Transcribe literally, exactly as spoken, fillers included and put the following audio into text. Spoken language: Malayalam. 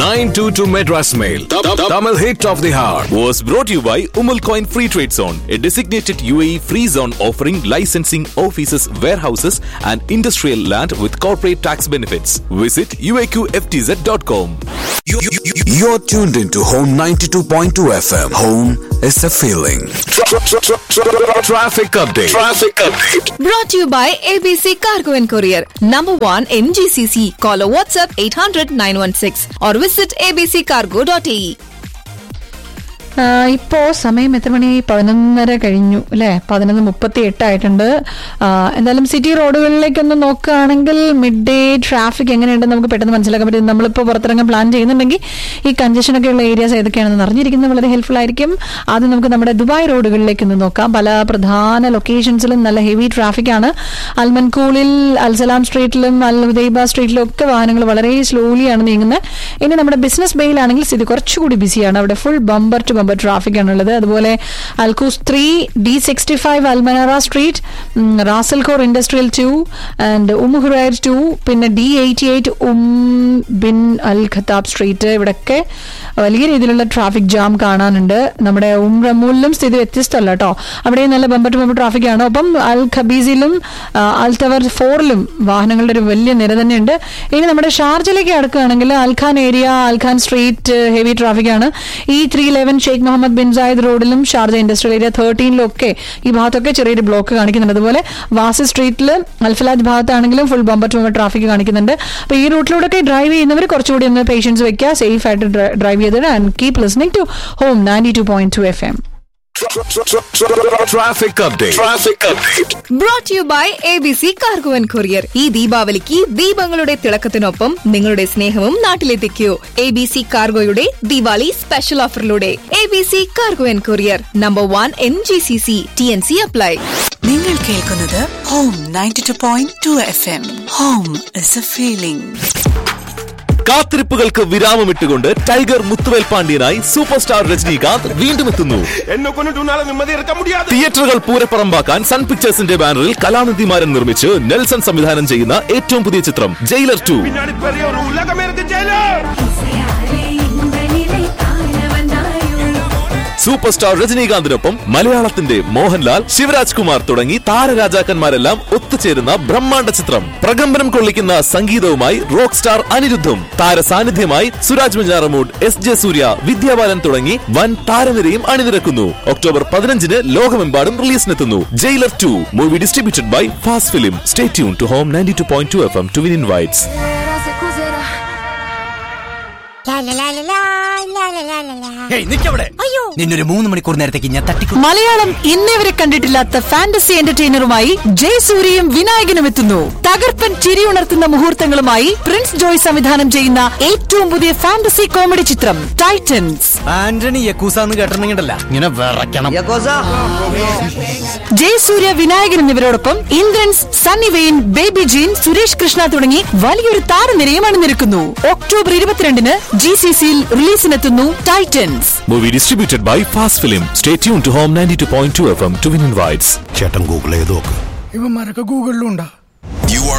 nine two two Madras Mail. Tamil hit of the hour. Was brought to you by Umal Coin Free Trade Zone, a designated U A E free zone offering licensing offices, warehouses, and industrial land with corporate tax benefits. Visit u a q f t z dot com. You, you, you, you're tuned into Home ninety-two point two F M. Home is a feeling. Tra- tra- tra- tra- Traffic update. Traffic update. Brought to you by A B C Cargo and Courier. Number one in G C C. Call or WhatsApp eight hundred nine one six or visit a b c cargo dot a e. ഇപ്പോൾ സമയം എത്ര മണി? പതിനൊന്നര കഴിഞ്ഞു അല്ലേ? പതിനൊന്ന് മുപ്പത്തി എട്ടായിട്ടുണ്ട്. എന്തായാലും സിറ്റി റോഡുകളിലേക്കൊന്ന് നോക്കുകയാണെങ്കിൽ മിഡ് ഡേ ട്രാഫിക് എങ്ങനെയുണ്ടെന്ന് നമുക്ക് പെട്ടെന്ന് മനസ്സിലാക്കാൻ പറ്റും. നമ്മളിപ്പോൾ പുറത്തിറങ്ങാൻ പ്ലാൻ ചെയ്യുന്നുണ്ടെങ്കിൽ ഈ കൺജഷനൊക്കെ ഉള്ള ഏരിയാസ് ഏതൊക്കെയാണെന്ന് അറിഞ്ഞിരിക്കുന്നത് വളരെ ഹെൽപ്ഫുൾ ആയിരിക്കും. ആദ്യം നമുക്ക് നമ്മുടെ ദുബായ് റോഡുകളിലേക്കൊന്ന് നോക്കാം. പല പ്രധാന ലൊക്കേഷൻസിലും നല്ല ഹെവി ട്രാഫിക്കാണ്. അൽമൻകൂളിൽ, അൽസലാം സ്ട്രീറ്റിലും അൽ ഹുദൈബ സ്ട്രീറ്റിലും ഒക്കെ വാഹനങ്ങൾ വളരെ സ്ലോലിയാണ് നീങ്ങുന്നത്. ഇനി നമ്മുടെ ബിസിനസ് ബേയിലാണെങ്കിൽ സ്ഥിതി കുറച്ചുകൂടി ബിസിയാണ്. അവിടെ full bumper to bumper traffic ആണുള്ളത്. അതുപോലെ Al Quoz three, D sixty five അൽമനാറ street, Ras Al Khor industrial two and ഉം ഹുറൈർ ടു, പിന്നെ ഡി എയ്റ്റി എയ്റ്റ് ഉം ബിൻ അൽ ഖത്താബ് സ്ട്രീറ്റ്, ഇവിടെയൊക്കെ വലിയ രീതിയിലുള്ള ട്രാഫിക് ജാം കാണാനുണ്ട്. നമ്മുടെ ഉം റമൂലിലും സ്ഥിതി വ്യത്യസ്തമല്ല കേട്ടോ. അവിടെ നല്ല ബമ്പർ ടു ബമ്പർ ട്രാഫിക് ആണ്. ഒപ്പം അൽ ഖബീസിലും അൽ തവർ ഫോറിലും വാഹനങ്ങളുടെ ഒരു വലിയ നിര തന്നെയുണ്ട്. ഇനി നമ്മുടെ ഷാർജയിലേക്ക് അടുക്കുകയാണെങ്കിൽ Al Khan area, Al Khan street heavy traffic ആണ്. ഈ three Eleven Sheikh Muhammad bin Zayed റോഡിലും ഷാർജ ഇൻഡസ്ട്രിയൽ ഏരിയ തേർട്ടീനിലും ഒക്കെ ഈ ഭാഗത്തൊക്കെ ചെറിയൊരു ബ്ലോക്ക് കാണിക്കുന്നുണ്ട്. അതുപോലെ വാസി സ്ട്രീറ്റിൽ അൽഫലാജ് ഭാഗത്താണെങ്കിലും full bumper to bumper traffic കാണിക്കുന്നുണ്ട്. അപ്പോൾ ഈ റൂട്ടിലൂടെ ഒക്കെ ഡ്രൈവ് ചെയ്യുന്നവർ കുറച്ചുകൂടി ഒന്ന് പേഷ്യൻസ് വെക്കുക, സേഫ് ആയിട്ട് ഡ്രൈവ് ചെയ്തിട്ട് and keep listening to home ninety two point two F M. Traffic update. Traffic update. Brought to you by A B C Cargo and Courier. ഈ ദീപാവലിക്ക് ദീപങ്ങളുടെ തിളക്കത്തിനൊപ്പം നിങ്ങളുടെ സ്നേഹവും നാട്ടിലെത്തിക്കൂ. A B C കാർഗോയുടെ Diwali special ഓഫറിലൂടെ. A B C Cargo and Courier, number one in G C C. T N C apply. നിങ്ങൾ കേൾക്കുന്നത് home ninety two point two F M. Home is A feeling. കാത്തിരിപ്പുകൾക്ക് വിരാമമിട്ടുകൊണ്ട് tiger Muthuvel പാണ്ഡ്യനായി super star Rajinikanth വീണ്ടും എത്തുന്നു. തിയേറ്ററുകൾ പൂരപ്പറമ്പാക്കാൻ സൺ പിക്ചേഴ്സിന്റെ ബാനറിൽ കലാനിധിമാരൻ നിർമ്മിച്ച് നെൽസൺ സംവിധാനം ചെയ്യുന്ന ഏറ്റവും പുതിയ ചിത്രം ജയിലർ ടു. സൂപ്പർ സ്റ്റാർ രജനീകാന്തിനൊപ്പം മലയാളത്തിന്റെ മോഹൻലാൽ, ശിവരാജ് കുമാർ തുടങ്ങി താരരാജാക്കന്മാരെല്ലാം ഒത്തുചേരുന്ന ബ്രഹ്മാണ്ഡ ചിത്രം. പ്രകമ്പനം കൊള്ളിക്കുന്ന സംഗീതവുമായി rock star അനിരുദ്ധും, താരസാന്നിധ്യമായി Suraj Venjaramoodu, S J സൂര്യ, വിദ്യാബാലൻ തുടങ്ങി വൻ താരനിരയും അണിനിരക്കുന്നു. ഒക്ടോബർ പതിനഞ്ചിന് ലോകമെമ്പാടും റിലീസിനെത്തുന്നു jailer to. Movie distributed by fast film. Stay tune to home ninety two point two F M to win invites. നിന്നൊരു മൂന്ന് മണിക്കൂർ നേരത്തേക്ക് ഞാൻ തട്ടിക്കും. മലയാളം ഇന്നേവരെ കണ്ടിട്ടില്ലാത്ത ഫാന്റസി എന്റർടൈനറുമായി ജയസൂര്യയും വിനായകനും എത്തുന്നു. തകർപ്പൻ ചിരിയുണർത്തുന്ന മുഹൂർത്തങ്ങളുമായി പ്രിൻസ് ജോയ് സംവിധാനം ചെയ്യുന്ന ഏറ്റവും പുതിയ ഫാന്റസി കോമഡി ചിത്രം ടൈറ്റൻസ്. ആന്റണി യക്കൂസാന്ന് കേട്ടിട്ടുണ്ടെങ്കിലല്ല ഇങ്ങനെ വിറയ്ക്കണം. ജയസൂര്യ, വിനായകൻ എന്നിവരോടൊപ്പം Indrans, Sunny vein, baby gene, Suresh Krishna തുടങ്ങി വലിയൊരു താരനിരയും അണിനിരക്കുന്നു. ഒക്ടോബർ ഇരുപത്തിരണ്ടിന് ജി സി സിയിൽ റിലീസിനെത്തുന്നു Titans. Movie distributed by fast film. Stay tune to home ninety two point two F M to win invites. ചേട്ടൻ ഗൂഗിൾ ചെയ്ത് നോക്ക്. ഇവന്മാരൊക്കെ ഗൂഗിളിലുണ്ടാ? You are